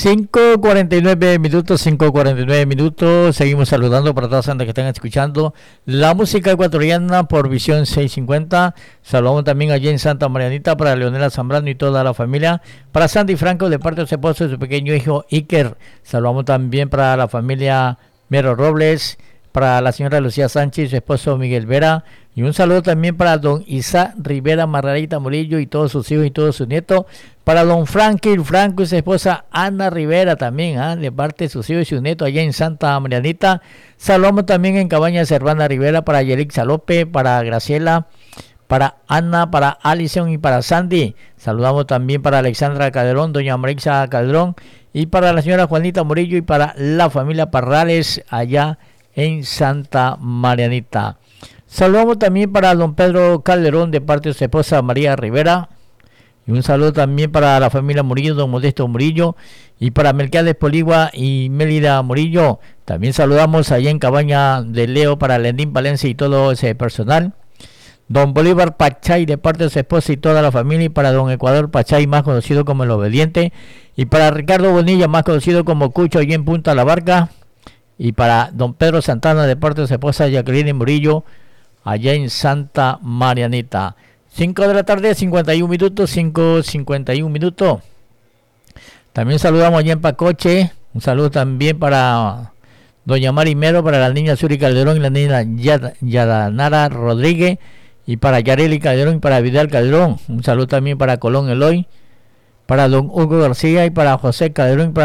5:49 minutos. Seguimos saludando para todas las que están escuchando la música ecuatoriana por Visión 650. Saludamos también allí en Santa Marianita para Leonela Zambrano y toda la familia. Para Sandy Franco de parte de su esposo y su pequeño hijo Iker. Saludamos también para la familia Mero Robles, para la señora Lucía Sánchez y su esposo Miguel Vera. Y un saludo también para don Isa Rivera Margarita Murillo y todos sus hijos y todos sus nietos. Para don Franklin Franco y su esposa Ana Rivera también, de parte de sus hijos y sus nietos allá en Santa Marianita. Saludamos también en Cabañas Hermana Rivera para Yelixa López, para Graciela, para Ana, para Alison y para Sandy. Saludamos también para Alexandra Calderón, doña Marixa Calderón y para la señora Juanita Murillo y para la familia Parrales allá en Santa Marianita. Saludamos también para don Pedro Calderón de parte de su esposa María Rivera. Y un saludo también para la familia Murillo, don Modesto Murillo. Y para Melquiades Poligua y Mélida Murillo. También saludamos allá en Cabaña de Leo para Lendín Palencia y todo ese personal. Don Bolívar Pachay de parte de su esposa y toda la familia. Y para don Ecuador Pachay, más conocido como el Obediente. Y para Ricardo Bonilla, más conocido como Cucho, allí en Punta La Barca. Y para don Pedro Santana de parte de su esposa Jacqueline Murillo, allá en Santa Marianita. 5 de la tarde, 51 minutos, 5:51 minutos. También saludamos allá en Pacoche. Un saludo también para doña Mari Mero, para la niña Suri Calderón y la niña Yadanara Rodríguez. Y para Yareli Calderón y para Vidal Calderón. Un saludo también para Colón Eloy, para don Hugo García y para José Calderón y para